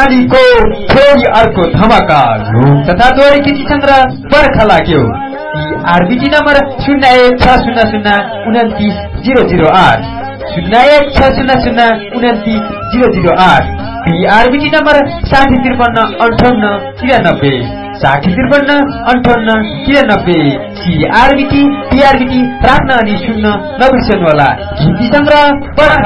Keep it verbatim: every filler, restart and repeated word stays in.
पानीको फेरि अर्को धमाका तथा दोहोरी कृति सङ्ग्रह बर्खा लाग्यो। आरबिटी नम्बर शून्य एक छ शून्य शून्य उन्तिस जिरो जिरो आठ शून्य एक छ शून्य शून्य उन्तिस जिरो जिरो आठ आरबिटी नम्बर साठी त्रिपन्न अन्ठाउन्न तिरानब्बे साठी त्रिपन्न अन्ठाउन्न तिरानब्बे सी आरबिटी टिआरबिटी राख्न अनि सुन्न नबिर्सनुहोला। कृति सङ्ग्रह